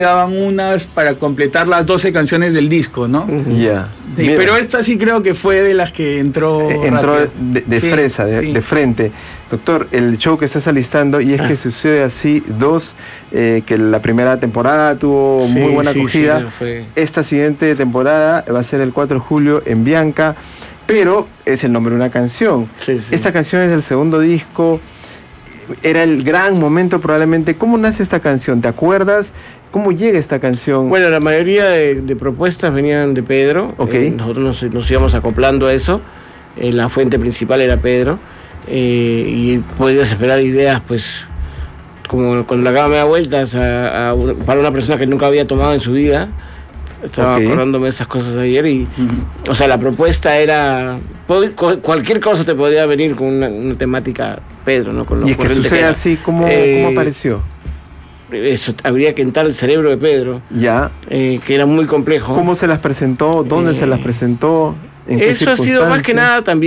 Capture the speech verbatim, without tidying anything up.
daban unas para completar las doce canciones del disco, ¿no? Ya. Yeah. Sí, pero esta sí creo que fue de las que entró eh, Entró rápido. de, de Sí, fresa, de, sí. de frente. Doctor, el show que estás alistando, y es ah. que sucede así, dos, eh, que la primera temporada tuvo sí, muy buena sí, acogida. Sí, fue... Esta siguiente temporada va a ser el cuatro de julio en Bianca, pero es el nombre de una canción. Sí, sí. Esta canción es del segundo disco, era el gran momento probablemente. ¿Cómo nace esta canción? ¿Te acuerdas? ¿Cómo llega esta canción? Bueno, la mayoría de, de propuestas venían de Pedro. Okay. Eh, nosotros nos, nos íbamos acoplando a eso. Eh, la fuente principal era Pedro. Eh, y podías esperar ideas, pues, como cuando la cama me da vueltas a, a, para una persona que nunca había tomado en su vida. Estaba okay. acordándome de esas cosas ayer y, uh-huh. o sea, la propuesta era, cualquier cosa te podía venir con una, una temática Pedro, ¿no? Con lo y es que sucede que así, ¿cómo, eh, ¿cómo apareció? Eso, habría que entrar el cerebro de Pedro, ya, eh, que era muy complejo. ¿Cómo se las presentó? ¿Dónde eh, se las presentó? ¿En qué eso ha sido más que nada también